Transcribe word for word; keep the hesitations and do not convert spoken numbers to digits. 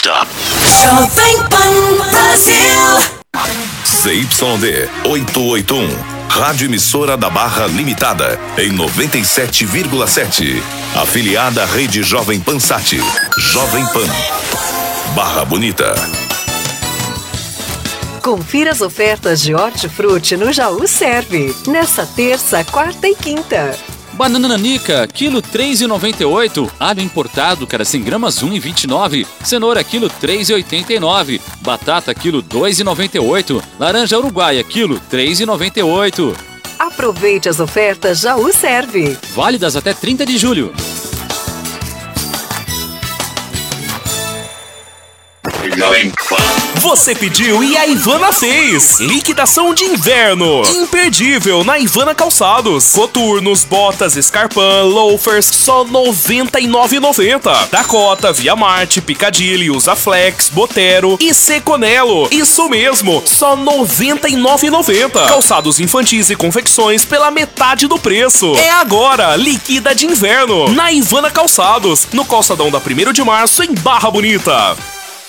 stop. Jovem Pan Brasil. C Y D oitocentos e oitenta e um, Rádio Emissora da Barra Limitada, em noventa e sete vírgula sete. Afiliada à Rede Jovem Pan Sat. Jovem Pan. Barra Bonita. Confira as ofertas de Hortifruti no Jaú Serve, nesta terça, quarta e quinta. Banana nanica, quilo três reais e noventa e oito. Alho importado, cara, cem gramas, um real e vinte e nove. Cenoura, quilo três reais e oitenta e nove. Batata, quilo dois reais e noventa e oito. Laranja uruguaia, quilo três reais e noventa e oito. Aproveite as ofertas Jaú Serve. Válidas até trinta de julho. Você pediu e a Ivana fez. Liquidação de inverno imperdível na Ivana Calçados. Coturnos, botas, Scarpan, loafers, só noventa e nove reais e noventa centavos. Dakota, Via Marte, Piccadilly, Usaflex, Botero e Seconello. Isso mesmo, só noventa e nove reais e noventa centavos. Calçados infantis e confecções pela metade do preço. É agora, liquida de inverno na Ivana Calçados, no calçadão da primeiro de março em Barra Bonita.